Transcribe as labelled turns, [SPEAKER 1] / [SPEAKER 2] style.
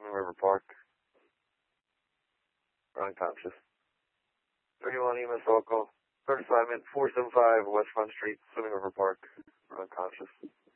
[SPEAKER 1] Swimming River Park. We're unconscious. 31 EMS local. Third assignment, 475 West Front Street, Swimming River Park. We're unconscious.